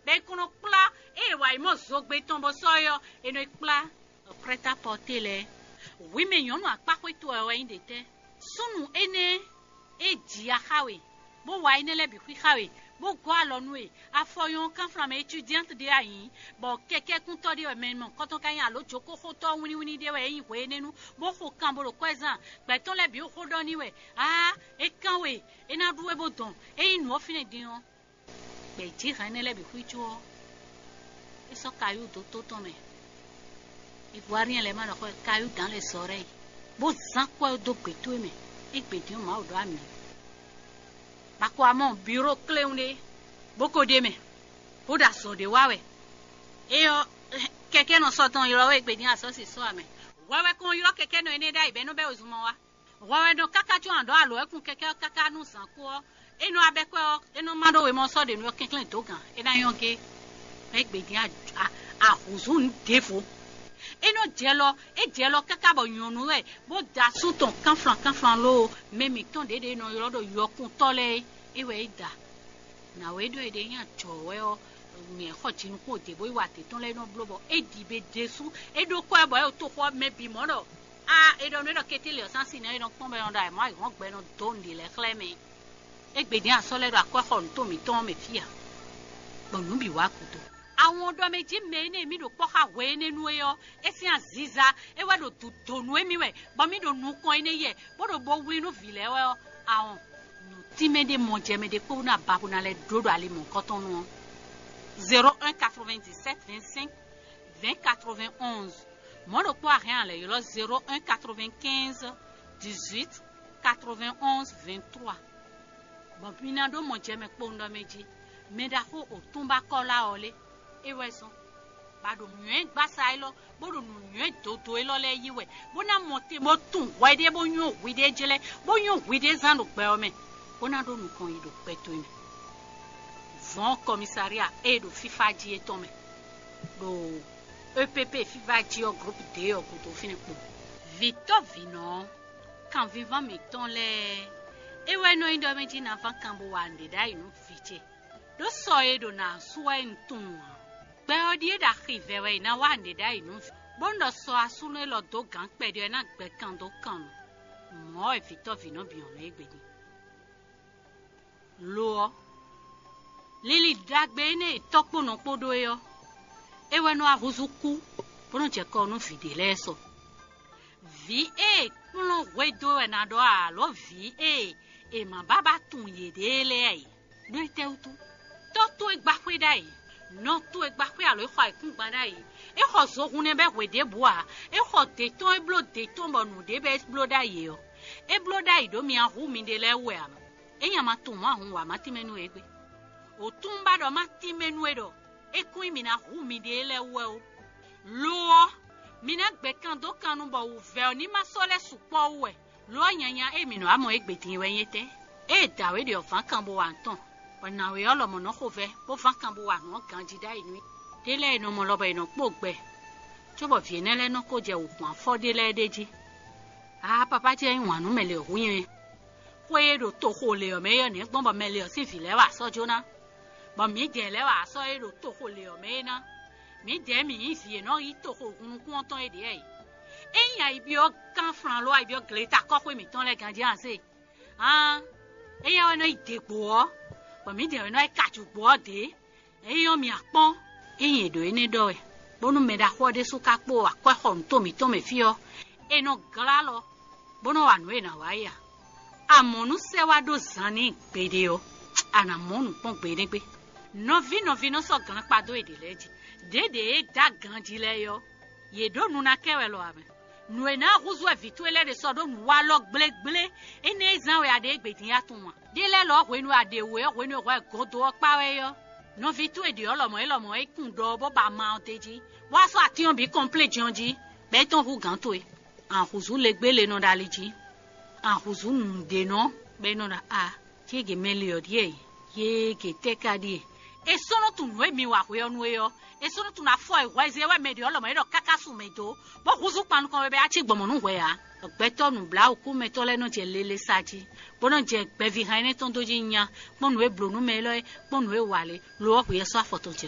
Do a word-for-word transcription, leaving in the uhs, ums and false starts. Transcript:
be kono kpla e wa imo zogbe tombo soyo eno kpla prêt à porter le oui mais yon a pas quoi to e inde te sunu ene e dia hawe bo wa ene le bi hawe bo go alo nu e afoyon kan flam étudiante de ayin bo keke kun to de men mon quand on kan ya lo joko ho to wini wini de we yin we nenu bo ho kan bo lo kwezan gbe ton le bi ho do ni we ah e kan we e na duwe bo don e inu o fine di on be ji ran le bi hu jo e so kayu do to to me Ivoirien les mains de cailloux dans les oreilles. Bon sang quoi do petou me. Et petou ma do ami. Ba quoi mon bureau clé on est. Beaucoup de me. Pour da so de wawe. Et yo quelqu'un en sortant yo we petou aso si so ame. Wawe kon yo quelqu'un no ene dai be no be ozumo wa. Wawe no kaka tu ando alo e kun quelqu'un kaka nu san ko. E no abe ko e no mando we mo so de no quelqu'un to kan. E na yon ke. E petou a a uzun defo. Et no dielo et dielo kaka bo nyonu e bo da su ton kanflan kanflan lo memi ton de de no yo do yo kun tole e we da na we do e de yan chowe o mi e ho tin ko de bo wa te ton le no blobo e di be desu e do ko e bo e to ko me bi mo do ah e do no do ketile o san sin e do pon be on da mo e won gbe no don di le kleme e gbe di aso le do akwa hon to mi ton me fia bo nu bi wa kuto àwọn do meji me ne mi do poka we nenu e yo e fi aziza e wa do tutonu emi we bo mi do nu kon ene ye bo do bo wi nu vile we àwọn nu ti me de mon je me de ko na ba na le dodo ali mon koton nu zéro un quatre-vingt-dix-sept vingt-cinq vingt quatre-vingt-onze mo do po rien le yo zéro un quatre-vingt-quinze dix-huit quatre-vingt-onze vingt-trois bon pina do mon je me ko ndo meji me da ho o tumba kola ole e weso ba do nyen gbasa ilo bo do nyen dodo ilo le yiwe bo na monte mo tun wa de bo nyu wi de jele bo nyu wi de zan do pe o me bo na do nu kon yi do pe to mi von commissariat e do fifa ji e to me do E P P fifa ji o groupe de o ko to fini po Victor Vino kan vivant me ton le e we no indo me ji na van kan bo wande da inu fiche do so e do na so en tun gbe odi da rive we na wande da inu bondo so asunu lo do gan pe de na gbe kan do kan mo e Victor Vino bi on le gbe ni lo lili dagbe ne topo no podo yo e we no avuzuku bono je ko no fide le so vi e kuno we do e na do a lo vi e e ma baba tun ye de le ai do te utu to e gba kwe dai no to e gba kwe alo e kwa ikun gba dai e ho so hun ne be we de boa e ho de ton e blo de ton bo nu de be blo dai yo e blo dai do mi ahu mi de le we am e yan ma tun mo ahun wa ma ti menu egbe o tun ba do ma ti menu e do e kun mi na hu mi de le we o lo mi na gbe kan do kan nu bo u ve oni ma so le supo we lo yanyan e mi no amo egbe tin we yete e da we de ofan kan bo wa nton ona we olo mo no ko fe bo fan kan bo wa no kan ji dai ni dele no mo lo ba ino po gbe jobo fi ne le no ko je okun afo dele deji ah papa je yin wanu mele ohun yen ko e do to ko le o me yo ni gbon bo mele o si fi le wa so jona bo mi je le wa so e do to ko le o me na mi je mi yin fi no yi to ko kun kun ton e de e eyan ibi o kan fran lo ibi o gleta ko pe mi ton le gan ji an se ah eyan wa no idepo o bo mi de no e kaju gbo de eyan mi apon eyan do ene do e bonu me da ho de su ka po akwa hon to mi to me fi o e no gla lo bono wa no e na wa ya amonu se wa do zani pede o ana monu pon pede pe no vi no vi no so gan pa do e de leji dede e da gan ji le yo ye do nu na kewe lo ame nu e na huzu e vitu ele de so do nu wa lo gble gble ene izan we ade gbedin ya tun wa de le lo we nu ade we we nu we godo opa we yo no vitu e de olomo elomo e kun do bo ba ma o teji wa so ati on bi complete jonji be ton hu gan to e an huzu le gbe le no daliji an huzu nu de no be no da a ti ge mele o die ye ge teka die e sono tu nu e mi wa we onu e yo e sono tu na fo e wa ze we me de olomo e do kaka su me do bo huzu panu kan be a chi gbomo nu we ya ogbeto nu bla oku me to le no je lele saji bono je gbe vi han ne ton doji nya ponu e blonu me lo e ponu e wale lo o ye so afoto